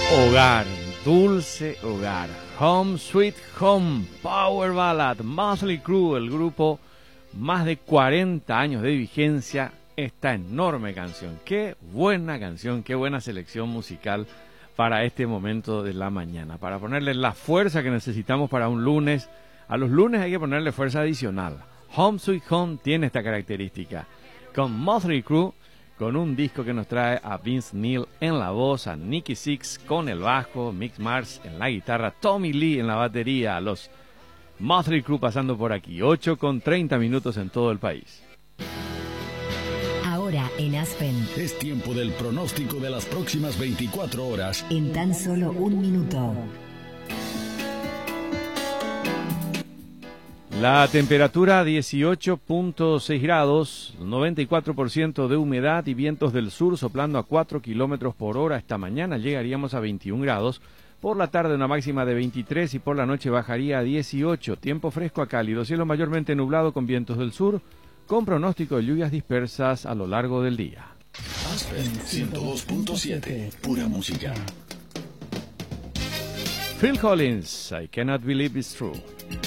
Hogar, dulce hogar. Home Sweet Home, Power Ballad, Mötley Crüe, el grupo, más de 40 años de vigencia. Esta enorme canción, qué buena canción, qué buena selección musical para este momento de la mañana, para ponerle la fuerza que necesitamos para un lunes. A los lunes hay que ponerle fuerza adicional. Home Sweet Home tiene esta característica, con Mötley Crüe, con un disco que nos trae a Vince Neil en la voz, a Nikki Sixx con el bajo, Mick Mars en la guitarra, Tommy Lee en la batería, los Mötley Crüe pasando por aquí, 8:30 en todo el país. Ahora en Aspen. Es tiempo del pronóstico de las próximas 24 horas. En tan solo un minuto. La temperatura 18.6 grados, 94% de humedad y vientos del sur soplando a 4 kilómetros por hora. Esta mañana llegaríamos a 21 grados. Por la tarde una máxima de 23 y por la noche bajaría a 18. Tiempo fresco a cálido, cielo mayormente nublado con vientos del sur, con pronóstico de lluvias dispersas a lo largo del día. Aspen 102.7, pura música. Phil Collins, I Cannot Believe It's True.